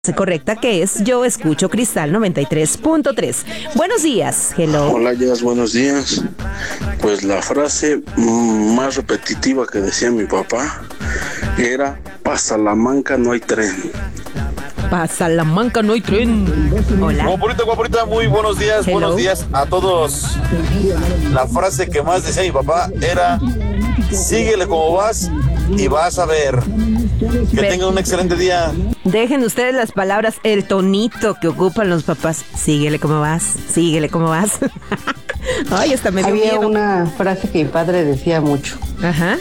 Correcta, que es Yo Escucho Cristal 93.3. Buenos días, hello. Hola, Jazz, buenos días. Pues la frase más repetitiva que decía mi papá era: pa' Salamanca no hay tren. Pa' Salamanca no hay tren. Hola. Guaporita, muy buenos días. Hello. Buenos días a todos. La frase que más decía mi papá era: síguele como vas y vas a ver. Que tengan un excelente día. Dejen ustedes las palabras, el tonito que ocupan los papás. Síguele como vas, síguele como vas. Ay, hasta me dio Había miedo. una frase que mi padre decía mucho: Ajá.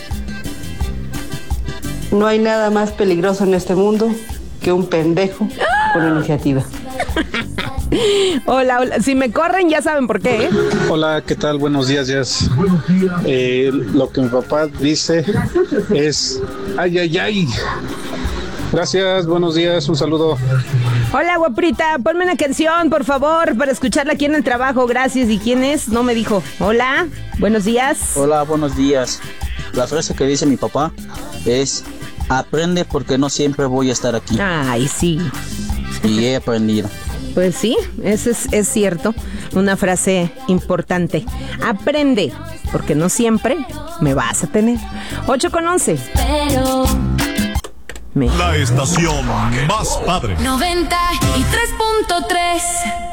no hay nada más peligroso en este mundo que un pendejo con iniciativa. Hola, hola. Si me corren ya saben por qué, ¿eh? Hola, ¿qué tal? Buenos días, Jazz. Lo que mi papá dice es: ay, ay, ay. Gracias, buenos días, un saludo. Hola, guaprita, ponme una canción, por favor, para escucharla aquí en el trabajo. Gracias. ¿Y quién es? No me dijo. Hola, buenos días. Hola, buenos días. La frase que dice mi papá es: aprende porque no siempre voy a estar aquí. Ay, sí. Y he aprendido. Pues sí, eso es cierto. Una frase importante. Aprende, porque no siempre me vas a tener. 8:11. Pero La estación más padre. 93.3.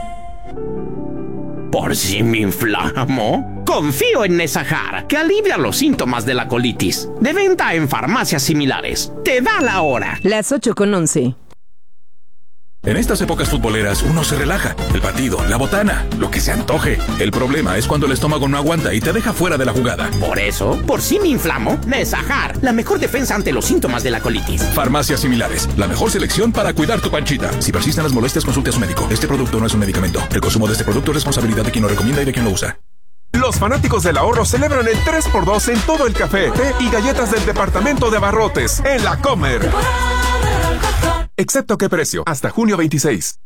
¿Por si me inflamo? Confío en Nesajar, que alivia los síntomas de la colitis. De venta en farmacias similares. Te da la hora. Las 8:11. En estas épocas futboleras uno se relaja. El partido, la botana, lo que se antoje. El problema es cuando el estómago no aguanta y te deja fuera de la jugada. Por eso, por si me inflamo, Nesajar, la mejor defensa ante los síntomas de la colitis. Farmacias similares, la mejor selección para cuidar tu panchita. Si persisten las molestias, consulte a su médico. Este producto no es un medicamento. El consumo de este producto es responsabilidad de quien lo recomienda y de quien lo usa. Los fanáticos del ahorro celebran el 3x2 en todo el café, té y galletas del departamento de abarrotes en La Comer. Excepto qué precio, hasta junio 26.